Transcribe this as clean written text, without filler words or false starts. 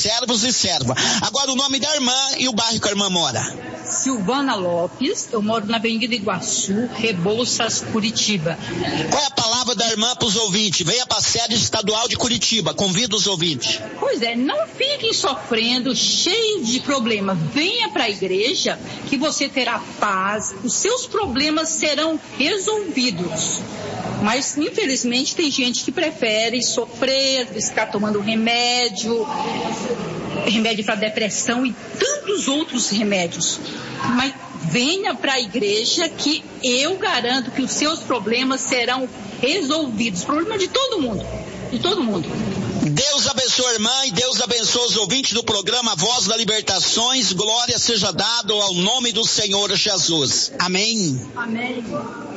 servos e servas. Agora o nome da irmã e o bairro que a irmã mora. Silvana Lopes, eu moro na Avenida Iguaçu, Rebouças, Curitiba. Qual é a palavra da irmã para os ouvintes? Venha para a sede estadual de Curitiba, convido os ouvintes. Pois é, não fiquem sofrendo, cheios de problemas. Venha para a igreja que você terá paz, os seus problemas serão resolvidos. Mas, infelizmente, tem gente que prefere sofrer, ficar tomando remédio para depressão e tantos outros remédios. Mas venha para a igreja que eu garanto que os seus problemas serão resolvidos. Problema de todo mundo, de todo mundo. Deus abençoe a irmã e Deus abençoe os ouvintes do programa Voz da Libertações. Glória seja dada ao nome do Senhor Jesus. Amém. Amém.